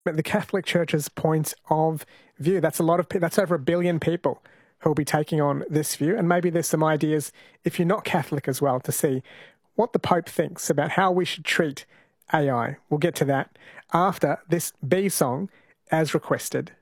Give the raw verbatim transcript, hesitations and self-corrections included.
But the Catholic Church's point of view, that's a lot of, that's over a billion people who will be taking on this view. And maybe there's some ideas, if you're not Catholic as well, to see what the Pope thinks about how we should treat A I. We'll get to that after this B song, as requested.